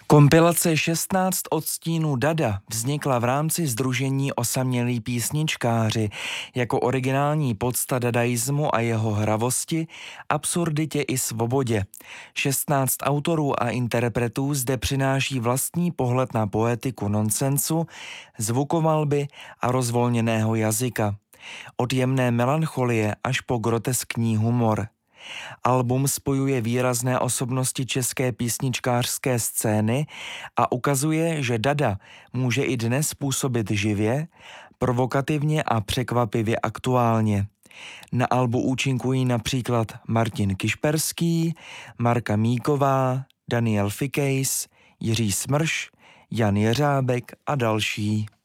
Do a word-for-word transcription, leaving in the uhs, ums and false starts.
Kompilace šestnáct odstínů Dada vznikla v rámci sdružení Osamělí písničkáři jako originální podsta dadaismu a jeho hravosti, absurditě i svobodě. šestnáct autorů a interpretů zde přináší vlastní pohled na poetiku nonsensu, zvukomalby a rozvolněného jazyka. Od jemné melancholie až po groteskní humor. Album spojuje výrazné osobnosti české písničkářské scény a ukazuje, že Dada může i dnes působit živě, provokativně a překvapivě aktuálně. Na albu účinkují například Martin Kišperský, Marka Míková, Daniel Fikejs, Jiří Smrš, Jan Jeřábek a další.